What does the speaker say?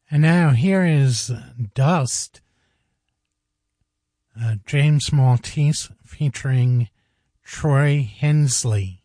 And now here is Dust, James Maltese featuring Troy Hensley.